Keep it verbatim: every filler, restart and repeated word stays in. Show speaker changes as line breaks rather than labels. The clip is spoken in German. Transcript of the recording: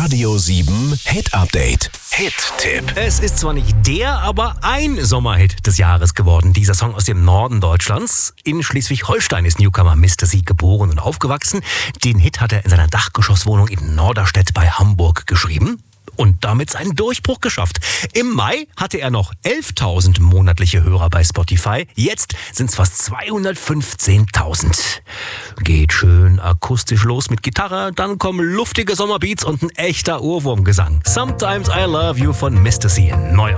Radio sieben Hit Update. Hit-Tipp.
Es ist zwar nicht der, aber ein Sommerhit des Jahres geworden. Dieser Song aus dem Norden Deutschlands. In Schleswig-Holstein ist Newcomer Mister C geboren und aufgewachsen. Den Hit hat er in seiner Dachgeschosswohnung in Norderstedt bei Hamburg geschrieben und damit seinen Durchbruch geschafft. Im Mai hatte er noch elftausend monatliche Hörer bei Spotify. Jetzt sind es fast zweihundertfünfzehntausend. Geht schön akustisch los mit Gitarre, dann kommen luftige Sommerbeats und ein echter Ohrwurmgesang. Sometimes I Love You von Mister C. Neu